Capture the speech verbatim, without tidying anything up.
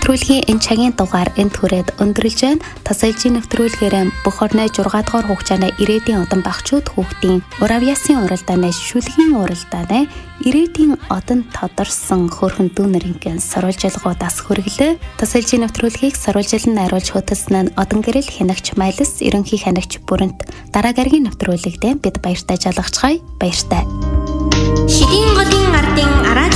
нэвтрүүлгийн энэ цагийн дугаар энд хүрээд өндөрлж байна. Тасалжийн нэвтрүүлгээрээ бүх орны жургаадугаар хугацааны ирээдүйн одон багчууд хүүхдийн уравьяасын уралдааны шүлгийн уралдааны ирээдүйн одон тодорсон хөөрхөн дүүнэрийн сурвалжилгуудаас хүргэлээ. Тасалжийн нэвтрүүлгийг сурвалжилан найруулж хөтөлсөн нь одон гэрэл хянагч Майлс ерөнхий хянагч бүрэнт дараа гарагийн нэвтрүүлэгтээ бид баяртай жалгачгая. Баяртай. Шигийн голын ардын араа